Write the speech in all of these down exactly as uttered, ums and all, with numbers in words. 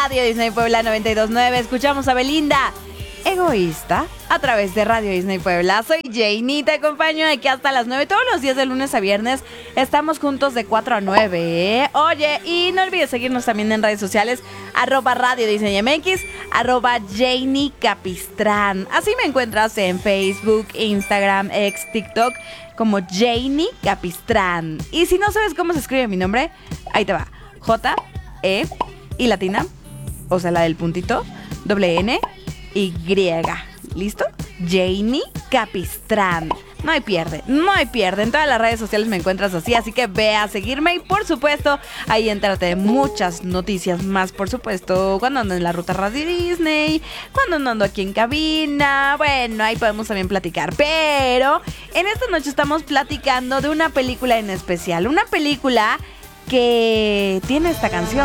Radio Disney Puebla noventa y dos punto nueve. Escuchamos a Belinda, Egoísta, a través de Radio Disney Puebla. Soy Janie, te acompaño aquí hasta las nueve. Todos los días de lunes a viernes estamos juntos de cuatro a nueve, ¿eh? Oye, y no olvides seguirnos también en redes sociales, arroba Radio Disney M X, arroba Janie Capistrán. Así me encuentras en Facebook, Instagram, X, TikTok, como Janie Capistrán. Y si no sabes cómo se escribe mi nombre, ahí te va. J, E, y latina, o sea, la del puntito, doble N, Y. ¿Listo? Janie Capistrán. No hay pierde, no hay pierde. En todas las redes sociales me encuentras así, así que ve a seguirme y por supuesto ahí entérate de muchas noticias más, por supuesto, cuando ando en la ruta Radio Disney, cuando no ando aquí en cabina. Bueno, ahí podemos también platicar, pero en esta noche estamos platicando de una película en especial, una película que tiene esta canción.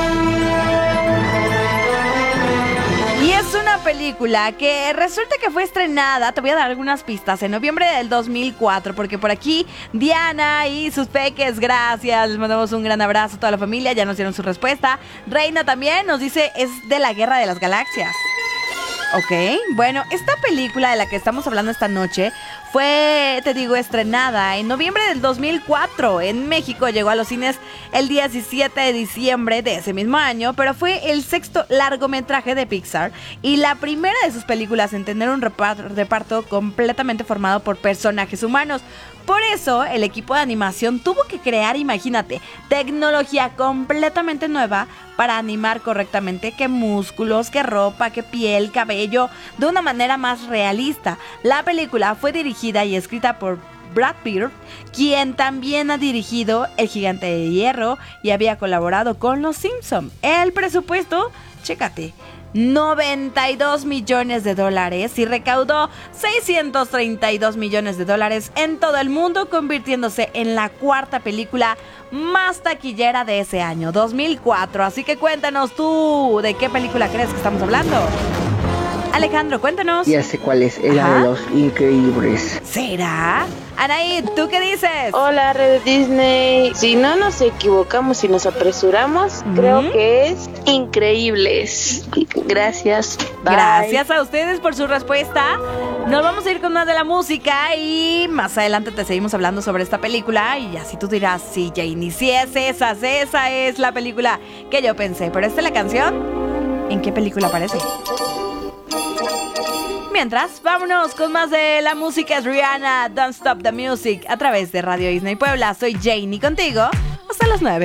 Y es una película que resulta que fue estrenada, te voy a dar algunas pistas, en noviembre del dos mil cuatro, porque por aquí Diana y sus peques, gracias, les mandamos un gran abrazo a toda la familia, ya nos dieron su respuesta. Reina también nos dice, es de la Guerra de las Galaxias. Ok, bueno, esta película de la que estamos hablando esta noche fue, te digo, estrenada en noviembre del dos mil cuatro. En México llegó a los cines el diecisiete de diciembre de ese mismo año, pero fue el sexto largometraje de Pixar y la primera de sus películas en tener un reparto completamente formado por personajes humanos. Por eso, el equipo de animación tuvo que crear, imagínate, tecnología completamente nueva para animar correctamente qué músculos, qué ropa, qué piel, cabello, de una manera más realista. La película fue dirigida y escrita por Brad Bird, quien también ha dirigido El Gigante de Hierro y había colaborado con Los Simpson. El presupuesto, chécate, noventa y dos millones de dólares y recaudó seiscientos treinta y dos millones de dólares en todo el mundo, convirtiéndose en la cuarta película más taquillera de ese año, dos mil cuatro. Así que cuéntanos tú, ¿de qué película crees que estamos hablando? Alejandro, cuéntanos. Ya sé cuál es, era de Los Increíbles. ¿Será? Anaí, ¿tú qué dices? Hola, Red Disney. Si no nos equivocamos y nos apresuramos, ¿Mm? creo que es Increíbles. Gracias. Bye. Gracias a ustedes por su respuesta. Nos vamos a ir con más de la música y más adelante te seguimos hablando sobre esta película y así tú dirás, sí, Janie, si es esa, esa es la película que yo pensé. Pero esta es la canción, ¿en qué película aparece? Mientras, vámonos con más de la música. Es Rihanna, Don't Stop the Music, a través de Radio Disney Puebla. Soy Janie contigo hasta las nueve.